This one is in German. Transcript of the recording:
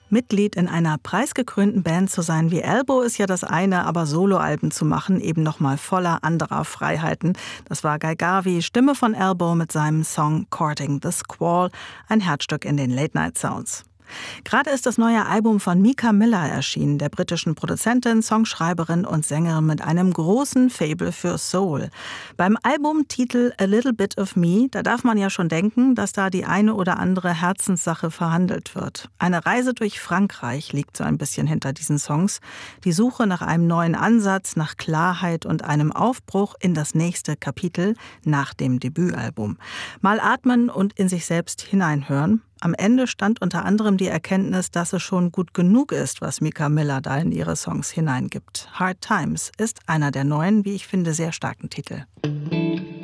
Mitglied in einer preisgekrönten Band zu sein wie Elbow ist ja das eine, aber Soloalben zu machen eben nochmal voller anderer Freiheiten. Das war Guy Garvey, Stimme von Elbow mit seinem Song Courting the Squall, ein Herzstück in den Late Night Sounds. Gerade ist das neue Album von Mika Miller erschienen, der britischen Produzentin, Songschreiberin und Sängerin mit einem großen Faible für Soul. Beim Albumtitel A Little Bit of Me, da darf man ja schon denken, dass da die eine oder andere Herzenssache verhandelt wird. Eine Reise durch Frankreich liegt so ein bisschen hinter diesen Songs. Die Suche nach einem neuen Ansatz, nach Klarheit und einem Aufbruch in das nächste Kapitel nach dem Debütalbum. Mal atmen und in sich selbst hineinhören. Am Ende stand unter anderem die Erkenntnis, dass es schon gut genug ist, was Mika Miller da in ihre Songs hineingibt. Hard Times ist einer der neuen, wie ich finde, sehr starken Titel.